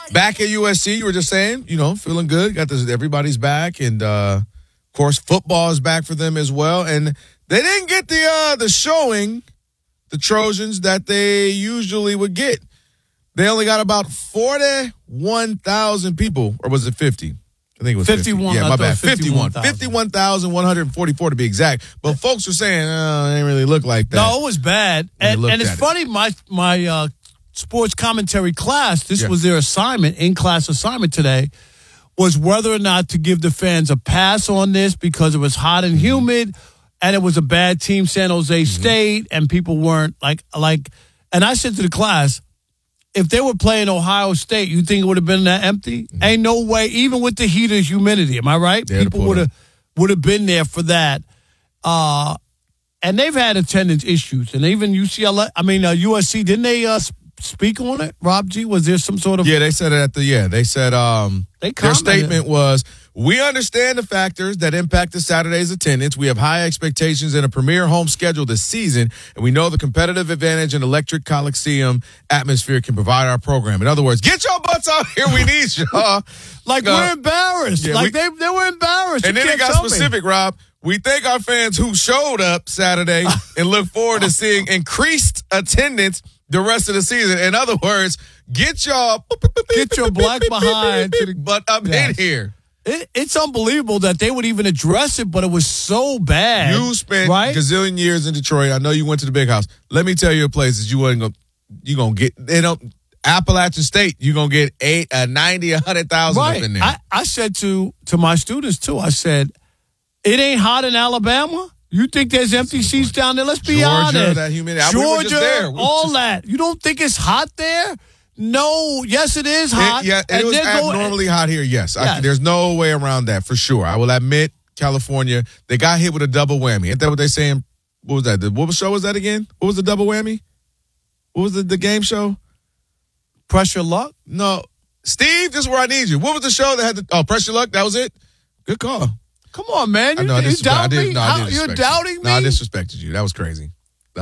Back at USC, you were just saying, feeling good. Got this, everybody's back, and of course, football is back for them as well. And they didn't get the showing, the Trojans, that they usually would get. They only got about 41,000 people, or was it 50? I think it was 51. 50. Yeah, my bad. 51. 51,144 to be exact. But folks were saying, it didn't really look like that. No, it was bad. And it's funny, my sports commentary class, this was their assignment, in-class assignment today, was whether or not to give the fans a pass on this because it was hot and humid, and it was a bad team, San Jose State, and people weren't like. And I said to the class, if they were playing Ohio State, you think it would have been that empty? Ain't no way, even with the heat and humidity. Am I right? People would have been there for that. And they've had attendance issues. And even USC, didn't they speak on it? Rob G, was there some sort of... Yeah, they said it they said their statement was, we understand the factors that impacted Saturday's attendance. We have high expectations in a premier home schedule this season, and we know the competitive advantage an electric Coliseum atmosphere can provide our program. In other words, get your butts out here. We need y'all. We're embarrassed. Yeah, they were embarrassed. And then it got specific, Rob. We thank our fans who showed up Saturday and look forward to seeing increased attendance the rest of the season. In other words, get your black behind butt up in here. It's unbelievable that they would even address it, but it was so bad. You spent gazillion years in Detroit. I know you went to the big house. Let me tell you a place that you wasn't gonna get. Appalachian State, you're gonna get 90, 100,000 up in there. I said to my students too. I said, it ain't hot in Alabama. You think there's empty seats down there? Let's be honest. That humidity. Georgia, all that. You don't think it's hot there? No. Yes, it is hot. It was abnormally hot here, yes. There's no way around that, for sure. I will admit, California, they got hit with a double whammy. Ain't that what they're saying? What was that? What show was that again? What was the double whammy? What was the game show? Pressure Luck? No. Steve, this is where I need you. What was the show that had Pressure Luck? That was it? Good call. Come on, man. You doubt me? You're doubting me? No, I disrespected you. That was crazy.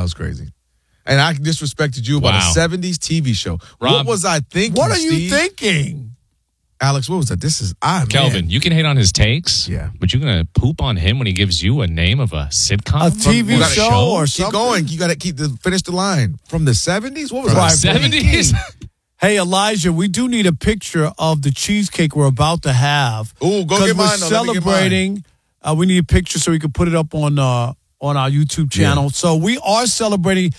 And I disrespected you about a 70s TV show. Rob, what was I thinking, What are you thinking? Alex, what was that? Kelvin, you can hate on his takes, but you're going to poop on him when he gives you a name of a sitcom? A TV show or something? Keep going. You got to finish the line. From the 70s? What was that? 70s? Hey, Elijah, we do need a picture of the cheesecake we're about to have. Ooh, go get mine. We're celebrating. We need a picture so we can put it up on our YouTube channel. Yeah. So we are celebrating.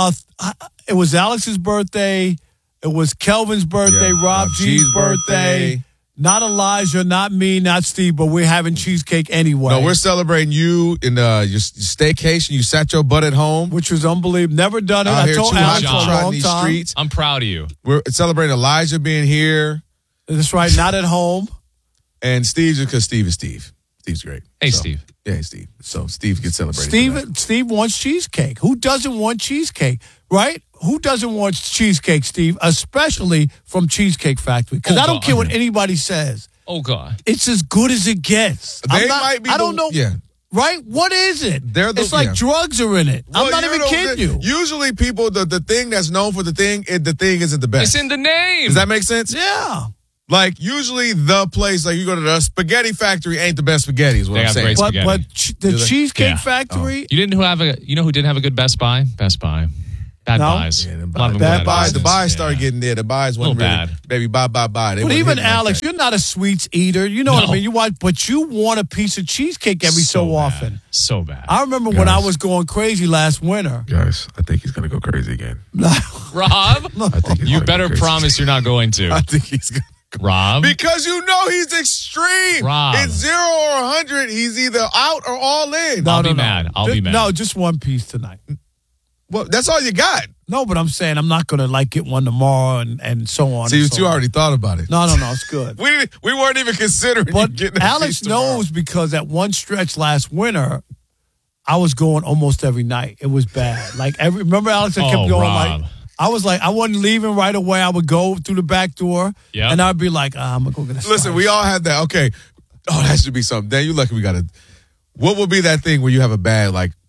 It was Alex's birthday. It was Kelvin's birthday. Rob G's birthday. Not Elijah, not me, not Steve, but we're having cheesecake anyway. No, we're celebrating you in your staycation. You sat your butt at home. Which was unbelievable. Never done it. I told Alex for a long time. Streets. I'm proud of you. We're celebrating Elijah being here. That's right, not at home. And Steve, because Steve is Steve. Steve's great. Hey, Steve. Yeah, hey, Steve. So Steve gets celebrated. Steve wants cheesecake. Who doesn't want cheesecake, right? Who doesn't want cheesecake, Steve? Especially from Cheesecake Factory. Because I don't care what anybody says. Oh, God. It's as good as it gets. I don't know. Yeah. Right? What is it? It's like drugs are in it. Well, I'm not even kidding you. Usually people, the thing that's known for the thing isn't the best. It's in the name. Does that make sense? Yeah. Like, usually the place, like you go to the Spaghetti Factory ain't the best spaghetti is what I'm saying. But the Cheesecake Factory. You know who didn't have a good Best Buy? Best Buy. Bad buys. Yeah, bad buys. The buys started getting there. The buys wasn't really bad. Baby, buy. But even Alex, you're not a sweets eater. You know what I mean? But you want a piece of cheesecake every so often. So bad. I remember when I was going crazy last winter. Guys, I think he's going to go crazy again. Rob, you better promise you're not going to. I think he's going to. Rob? Because you know he's extreme. Rob. It's 0 or 100. He's either out or all in. I'll be mad. No, just one piece tonight. Well, that's all you got. No, but I'm saying I'm not going to get one tomorrow and so on. See, you already thought about it. No, it's good. we weren't even considering getting Alex knows because at one stretch last winter, I was going almost every night. It was bad. Remember Alex, I kept going Rob. I was I wasn't leaving right away. I would go through the back door, and I'd be like, I'm going to go get a Listen, we all had that. Okay. Oh, that should be something. Dan, you lucky we got it. What would be that thing where you have a bad,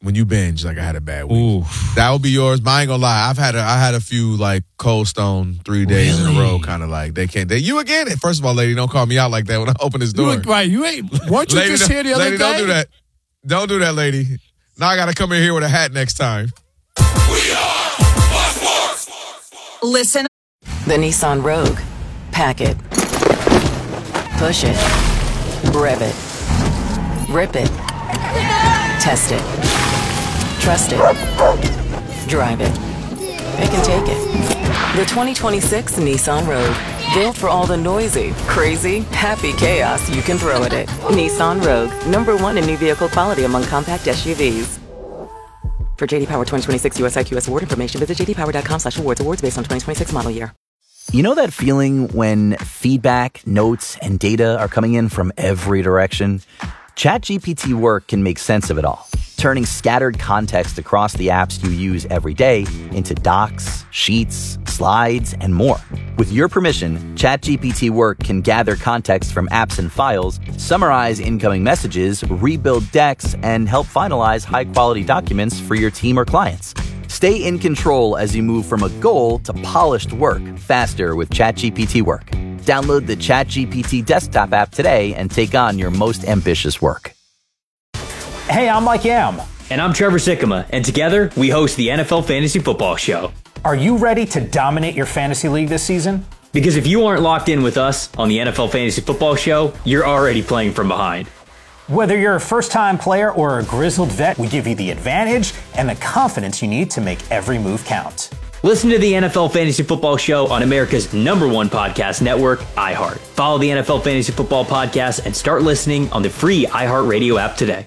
when you binge, like I had a bad week. Oof. That would be yours. But I ain't gonna lie. I had a few like Cold Stone 3 days in a row, kind of like you again. First of all, lady, don't call me out like that when I open this door. You ain't. Weren't you lady, just here the other day? Don't do that. Don't do that, lady. Now I gotta come in here with a hat next time. We are Fox Sports. Listen. The Nissan Rogue. Pack it. Push it. Rev it. Rip it. Test it. Trust it. Drive it. It can take it. The 2026 Nissan Rogue. Built for all the noisy, crazy, happy chaos you can throw at it. Nissan Rogue. #1 in new vehicle quality among compact SUVs. For JD Power 2026 US IQS award information, visit jdpower.com/awards. Awards based on 2026 model year. You know that feeling when feedback, notes, and data are coming in from every direction? ChatGPT Work can make sense of it all, turning scattered context across the apps you use every day into docs, sheets, slides, and more. With your permission, ChatGPT Work can gather context from apps and files, summarize incoming messages, rebuild decks, and help finalize high-quality documents for your team or clients. Stay in control as you move from a goal to polished work faster with ChatGPT Work. Download the ChatGPT desktop app today and take on your most ambitious work. Hey, I'm Mike Yam. And I'm Trevor Sikkema, and together we host the NFL Fantasy Football Show. Are you ready to dominate your fantasy league this season? Because if you aren't locked in with us on the NFL Fantasy Football Show, you're already playing from behind. Whether you're a first-time player or a grizzled vet, we give you the advantage and the confidence you need to make every move count. Listen to the NFL Fantasy Football Show on America's #1 podcast network, iHeart. Follow the NFL Fantasy Football Podcast and start listening on the free iHeartRadio app today.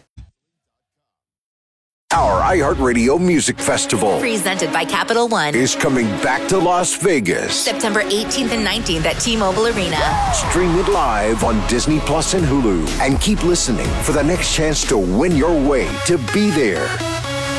Our iHeartRadio Music Festival, presented by Capital One, is coming back to Las Vegas. September 18th and 19th at T-Mobile Arena. Stream it live on Disney Plus and Hulu. And keep listening for the next chance to win your way to be there.